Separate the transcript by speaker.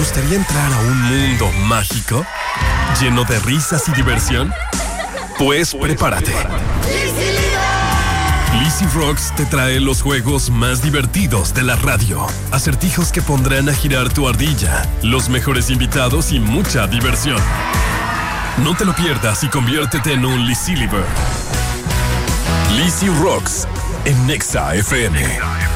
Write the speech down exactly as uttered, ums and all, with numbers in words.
Speaker 1: gustaría entrar a un mundo mágico? ¿Lleno de risas y diversión? Pues prepárate. Lizzy Rocks te trae los juegos más divertidos de la radio. Acertijos que pondrán a girar tu ardilla, los mejores invitados y mucha diversión. No te lo pierdas y conviértete en un Lizzy Liver. Lizzy Rocks en Nexa F M.